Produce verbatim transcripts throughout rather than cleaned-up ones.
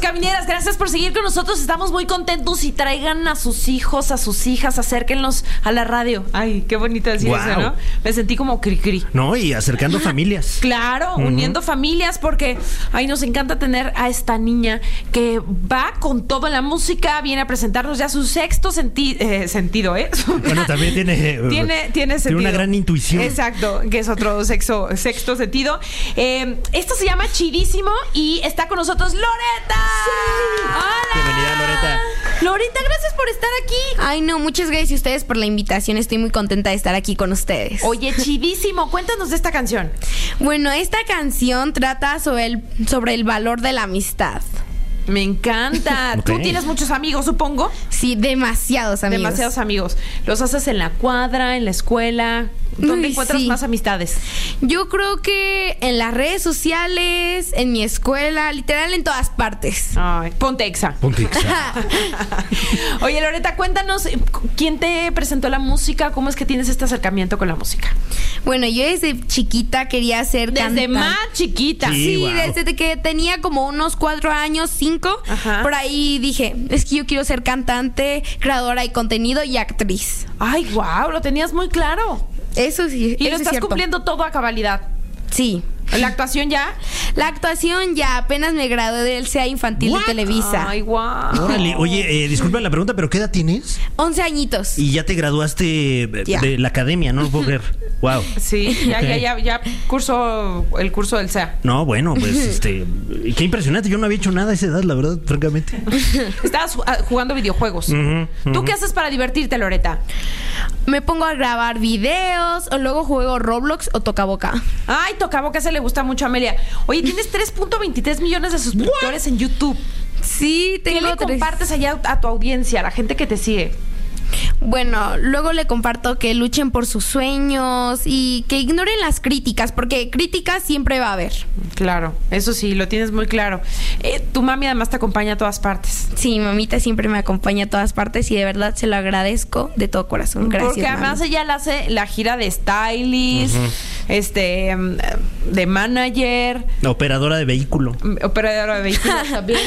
Camineras, gracias por seguir con nosotros. Estamos muy contentos y traigan a sus hijos, a sus hijas, acérquenlos a la radio. Ay, qué bonito decir wow. eso, ¿no? Me sentí como cri-cri. No, y acercando familias. Claro, uh-huh. uniendo familias porque ay, nos encanta tener a esta niña que va con todo en la música, viene a presentarnos ya su sexto senti- eh, sentido, ¿eh? Bueno, también tiene, tiene, tiene sentido. Tiene una gran intuición. Exacto, que es otro sexo, sexto sentido. Eh, esto se llama Chidísimo y está con nosotros Loretta. Sí. Hola. Bienvenida, Loretta. Loretta, gracias por estar aquí. Ay, no, muchas gracias a ustedes por la invitación. Estoy muy contenta de estar aquí con ustedes. Oye, Chidísimo, cuéntanos de esta canción. Bueno, esta canción trata sobre el, sobre el valor de la amistad. Me encanta. Okay. ¿Tú tienes muchos amigos, supongo? Sí, demasiados amigos. Demasiados amigos. ¿Los haces en la cuadra, en la escuela? ¿Dónde Uy, encuentras sí. más amistades? Yo creo que en las redes sociales, en mi escuela, literal en todas partes. Ay, ponte exa. Ponte exa. Oye, Loretta, cuéntanos, ¿quién te presentó la música? ¿Cómo es que tienes este acercamiento con la música? Bueno, yo desde chiquita quería ser Desde cantante. más chiquita. Sí, Sí, wow. desde que tenía como unos cuatro años, cinco. Ajá. Por ahí dije, es que yo quiero ser cantante, creadora de contenido y actriz. Ay, wow, lo tenías muy claro. Eso sí, Y eso lo es estás cierto. cumpliendo todo a cabalidad. Sí. ¿La actuación ya? La actuación ya, apenas me gradué del C E A Infantil What? de Televisa. Ay, wow. Órale, oye, eh, disculpa la pregunta, pero ¿qué edad tienes? once añitos. Y ya te graduaste eh, Ya. de la academia, no lo puedo creer. Wow. Sí, ya, Okay. ya, ya, ya curso el curso del C E A. No, bueno, pues este, qué impresionante. Yo no había hecho nada a esa edad, la verdad, francamente. Estabas ju- jugando videojuegos. Uh-huh, uh-huh. ¿Tú qué haces para divertirte, Loretta? Me pongo a grabar videos o luego juego Roblox o Tocaboca. Ay, Tocaboca, se le gusta mucho a Amelia. Oye, tienes tres punto veintitrés millones de suscriptores en YouTube. Sí, ¿Qué tengo le tres. compartes allá a tu audiencia, a la gente que te sigue? Bueno, luego le comparto que luchen por sus sueños y que ignoren las críticas, porque críticas siempre va a haber. Claro, eso sí, lo tienes muy claro. Eh, tu mami además te acompaña a todas partes. Sí, mamita siempre me acompaña a todas partes y de verdad se lo agradezco de todo corazón. Gracias, Porque además mami. ella le hace la gira de stylist, uh-huh. este, de manager. La operadora de vehículo. Operadora de vehículos también.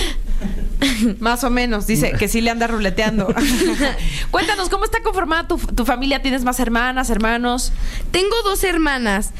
Más o menos, dice que sí le anda ruleteando. Cuéntanos, ¿cómo está conformada tu, tu familia? ¿Tienes más hermanas, hermanos? Tengo dos hermanas.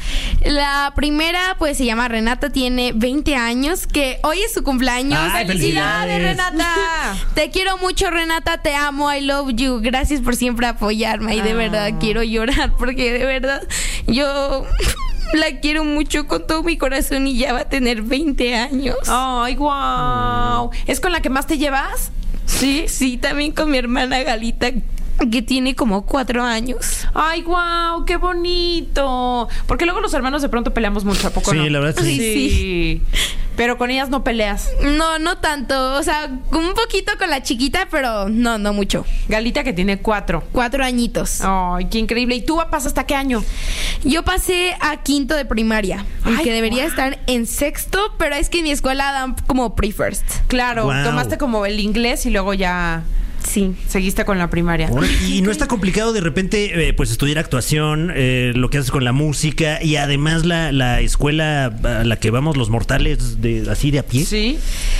La primera, pues, se llama Renata, tiene veinte años, que hoy es su cumpleaños. ¡Ay, ¡Felicidades, Renata! Te quiero mucho, Renata, te amo, I love you. Gracias por siempre apoyarme y de Ah. verdad quiero llorar porque de verdad yo... la quiero mucho con todo mi corazón y ya va a tener veinte años. ¡Ay, wow! ¿Es con la que más te llevas? Sí, sí, también con mi hermana Galita, que tiene como cuatro años. ¡Ay, wow! ¡Qué bonito! Porque luego los hermanos de pronto peleamos mucho, ¿a poco Sí, no? la verdad sí. Sí. Pero con ellas no peleas. No, no tanto. O sea, un poquito con la chiquita, pero no, no mucho. Galita que tiene cuatro. Cuatro añitos. ¡Ay, qué increíble! ¿Y tú pasas hasta qué año? Yo pasé a quinto de primaria, Ay, aunque debería guau. estar en sexto, pero es que en mi escuela dan como pre-first. Claro, Wow. tomaste como el inglés y luego ya Sí. seguiste con la primaria. Órale, y no está complicado de repente eh, pues estudiar actuación, eh, lo que haces con la música y además la, la escuela a la que vamos los mortales de así de a pie. Sí.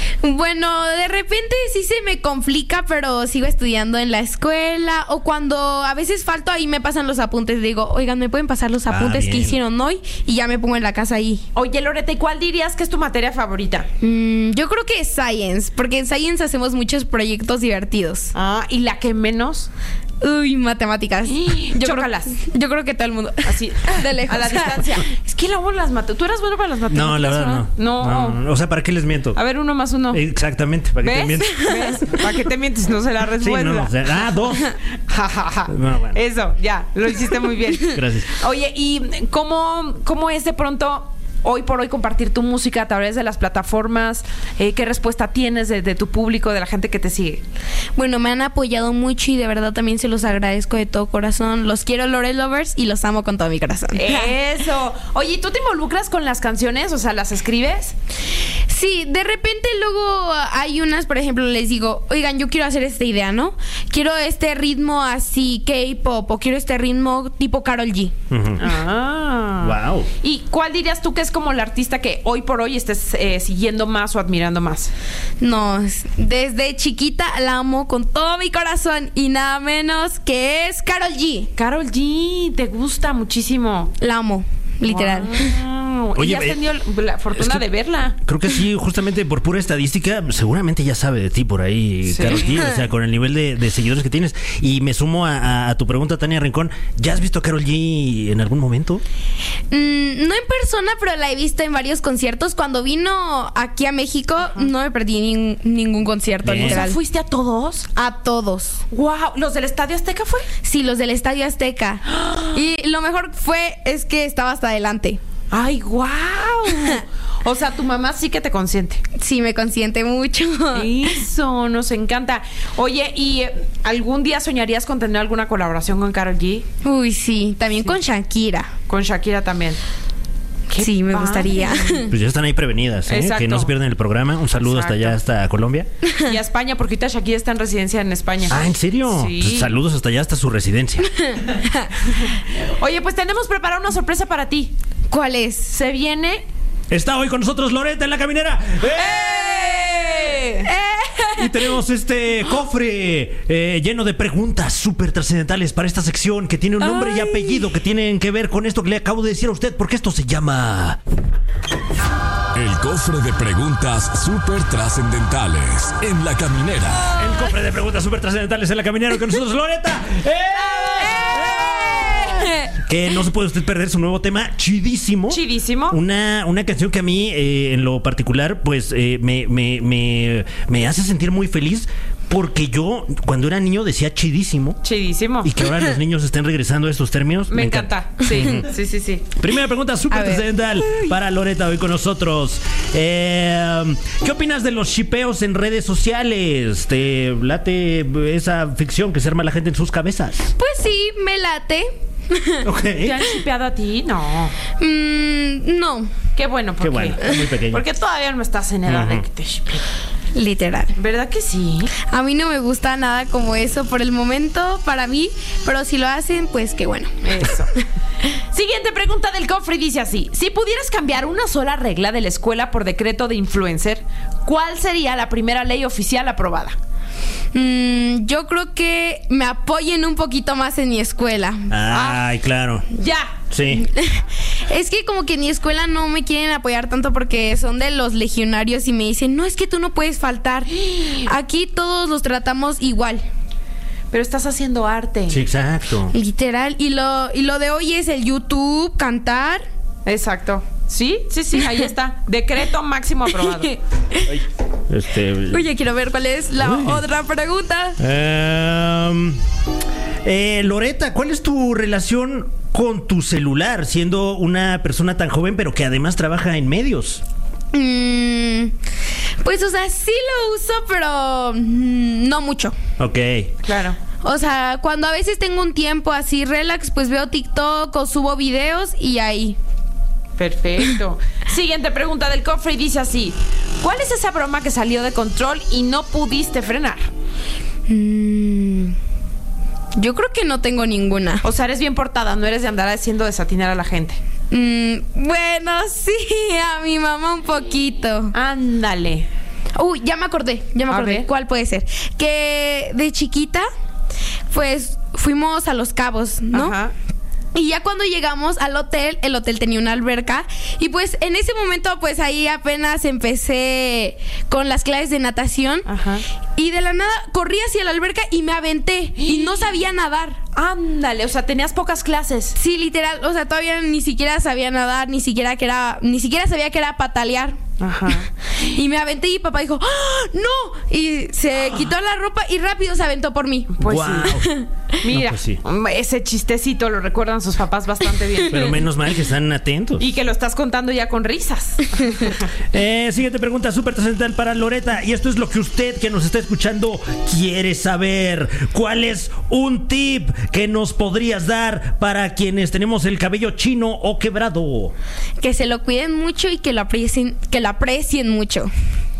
Bueno, de repente sí se me complica, pero sigo estudiando en la escuela. O cuando a veces falto, ahí me pasan los apuntes. Digo, oigan, ¿me pueden pasar los Ah, apuntes que bien. hicieron hoy? Y ya me pongo en la casa ahí. Oye, Loretta, ¿y cuál dirías que es tu materia favorita? Mm, yo creo que es Science, porque en Science hacemos muchos proyectos divertidos. Ah, ¿y la que menos? Uy, matemáticas. Yo Chócalas. creo, yo creo que todo el mundo. Así, De lejos. a la distancia. Es que luego las matemáticas. ¿Tú eras bueno para las matemáticas? No, la verdad no. No. No, no. O sea, ¿para qué les miento? A ver, uno más uno. Exactamente, ¿para qué te ¿Ves? miento? ¿Ves? ¿Para qué te mientes? No se la Sí, respuesta. no, o sea, ah, dos. Ja, ja, ja. No, bueno. Eso, ya, lo hiciste muy bien. Gracias. Oye, ¿y cómo, cómo es de pronto hoy por hoy compartir tu música a través de las plataformas? Eh, ¿Qué respuesta tienes de, de tu público, de la gente que te sigue? Bueno, me han apoyado mucho y de verdad también se los agradezco de todo corazón. Los quiero, Lore Lovers, y los amo con todo mi corazón. Eso. Oye, ¿y tú te involucras con las canciones? O sea, ¿las escribes? Sí, de repente luego hay unas, por ejemplo, les digo, oigan, yo quiero hacer esta idea, ¿no? Quiero este ritmo así K-pop o quiero este ritmo tipo Karol G. Ujú. Ah. Wow. ¿Y cuál dirías tú que es como la artista que hoy por hoy estés eh, siguiendo más o admirando más? No, desde chiquita la amo con todo mi corazón y nada menos que es Karol G. Karol G, te gusta muchísimo. La amo, literal. Wow. Oye, ¿y has eh, tenido la fortuna es que de verla? Creo que sí, justamente por pura estadística, seguramente ya sabe de ti por ahí, Sí. Karol G, o sea, con el nivel de, de seguidores que tienes. Y me sumo a, a- a tu pregunta, Tania Rincón, ¿ya has visto a Karol G en algún momento? Mm, no en persona, pero la he visto en varios conciertos. Cuando vino aquí a México, no me perdí nin- ningún concierto, Bien. O sea, literal. ¿fuiste a todos? A todos. Wow, ¿los del Estadio Azteca fue? Sí, los del Estadio Azteca. Y lo mejor fue, es que estaba hasta adelante. ¡Ay, wow! O sea, tu mamá sí que te consiente. Sí, me consiente mucho. Eso, nos encanta. Oye, ¿y eh, algún día soñarías con tener alguna colaboración con Karol G? Uy, sí. También con Shakira. Con Shakira también. Qué Sí, me padre. gustaría. Pues ya están ahí prevenidas, ¿eh? Exacto. Que no se pierdan el programa. Un saludo hasta Exacto. allá, hasta Colombia. Y a España, porque ahorita Shakira está en residencia en España. Ah, ¿en serio? Sí. Pues saludos hasta allá, hasta su residencia. Oye, pues tenemos preparada una sorpresa para ti. ¿Cuál es? Se viene... Está hoy con nosotros Loreta en la caminera. ¡Eh! Y tenemos este cofre eh, lleno de preguntas súper trascendentales para esta sección que tiene un nombre y Ay. apellido que tienen que ver con esto que le acabo de decir a usted, porque esto se llama... El cofre de preguntas súper trascendentales en la caminera. El cofre de preguntas súper trascendentales en la caminera con nosotros Loreta. ¡Eh! Que no se puede usted perder su nuevo tema, chidísimo. Chidísimo. Una, una canción que a mí, eh, en lo particular, pues eh, me, me, me, me hace sentir muy feliz. Porque yo, cuando era niño, decía chidísimo. Chidísimo. Y que ahora los niños estén regresando a estos términos. Me encanta. Sí, sí, sí, sí. Primera pregunta A súper ver. trascendental para Loreta hoy con nosotros. Eh, ¿Qué opinas de los shipeos en redes sociales? ¿Te late esa ficción que se arma la gente en sus cabezas? Pues sí, me late. Ok. ¿Te han shipeado a ti? No. Mm, no, Qué bueno, porque, Qué bueno, muy pequeño. porque todavía no estás en edad de que te shipeen. literal. ¿Verdad que sí? A mí no me gusta nada como eso por el momento, para mí, pero si lo hacen, pues qué bueno. Eso. Siguiente pregunta del cofre y dice así: si pudieras cambiar una sola regla de la escuela por decreto de influencer, ¿cuál sería la primera ley oficial aprobada? Mm, yo creo que me apoyen un poquito más en mi escuela. Ay, claro. Ya. Sí. Es que como que en mi escuela no me quieren apoyar tanto porque son de los legionarios y me dicen, no, es que tú no puedes faltar. Aquí todos los tratamos igual, Pero estás haciendo arte. Sí, exacto. literal. Y lo, y lo de hoy es el YouTube, cantar. Exacto. Sí, sí, sí, ahí está. Decreto máximo aprobado. Este. Oye, quiero ver cuál es la Uy. otra pregunta. Em, eh, Loreta, ¿cuál es tu relación con tu celular, siendo una persona tan joven, pero que además trabaja en medios? Mm, pues, o sea, sí lo uso, pero mm, no mucho. Ok. Claro. O sea, cuando a veces tengo un tiempo así relax, pues veo TikTok o subo videos y ahí. Perfecto. Siguiente pregunta del cofre y dice así: ¿cuál es esa broma que salió de control y no pudiste frenar? Mm, yo creo que no tengo ninguna. O sea, eres bien portada, no eres de andar haciendo desatinar a la gente. Mm, bueno, sí, a mi mamá un poquito. Ándale. Uy, ya me acordé, ya me A acordé. ver. ¿Cuál puede ser? Que de chiquita, pues fuimos a Los Cabos, ¿no? Ajá. Y ya cuando llegamos al hotel, el hotel tenía una alberca. Y pues en ese momento, pues ahí apenas empecé con las clases de natación. Ajá. Y de la nada corrí hacia la alberca y me aventé. Y no sabía nadar. Ándale, o sea, tenías pocas clases. Sí, literal, o sea, todavía ni siquiera sabía nadar, ni siquiera que era, ni siquiera sabía que era patalear. Ajá. Y me aventé y papá dijo, ¡ah, no! Y se quitó la ropa y rápido se aventó por mí. Pues Guau. sí. Mira, No, pues sí. ese chistecito lo recuerdan sus papás bastante bien. Pero menos mal que están atentos. Y que lo estás contando ya con risas. Eh, siguiente pregunta súper trascendental para Loreta. Y esto es lo que usted que nos está escuchando quiere saber. ¿Cuál es un tip que nos podrías dar para quienes tenemos el cabello chino o quebrado? Que se lo cuiden mucho y que lo aprecien, que lo aprecien mucho.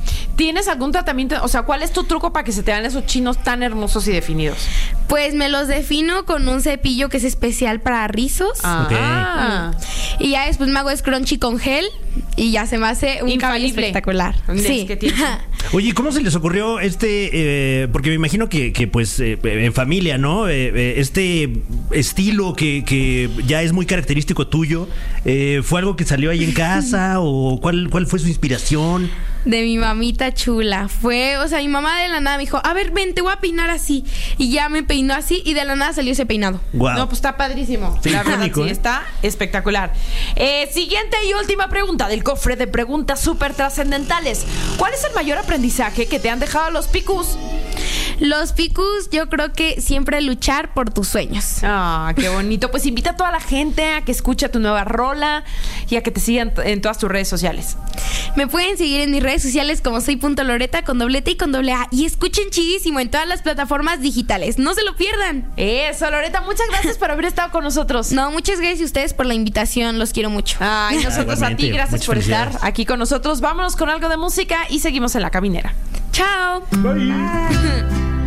¿Tienes algún tratamiento? O sea, ¿cuál es tu truco para que se te vean esos chinos tan hermosos y definidos? Pues me los defino con un cepillo que es especial para rizos. Ah. Y ya después me hago scrunchie con gel y ya se me hace un cabello Infalible. espectacular. Es Sí. que tienes- Oye, ¿cómo se les ocurrió este? eh, porque me imagino que, que, pues, eh, en familia, ¿no? Eh, eh, este estilo que, que ya es muy característico tuyo, eh, ¿fue algo que salió ahí en casa o cuál, cuál fue su inspiración? De mi mamita chula. Fue, o sea, mi mamá de la nada me dijo, a ver, ven, te voy a peinar así. Y ya me peinó así y de la nada salió ese peinado. Wow. No, pues está padrísimo. Sí, la verdad, icónico, sí, ¿eh? está espectacular. Eh, siguiente y última pregunta del cofre de preguntas súper trascendentales. ¿Cuál es el mayor aprendizaje que te han dejado los picus? Los picus, yo creo que siempre luchar por tus sueños. Ah, qué bonito. Pues invita a toda la gente a que escuche tu nueva rola y a que te sigan en todas tus redes sociales. Me pueden seguir en mis redes sociales como soy.loreta con doble T y con doble A. Y escuchen chidísimo en todas las plataformas digitales. No se lo pierdan. Eso, Loreta, muchas gracias por haber estado con nosotros. No, muchas gracias a ustedes por la invitación. Los quiero mucho. Ay, nosotros a ti, Igualmente, gracias muchas por estar felicidades. aquí con nosotros. Vámonos con algo de música y seguimos en La Caminera. Chao. Bye.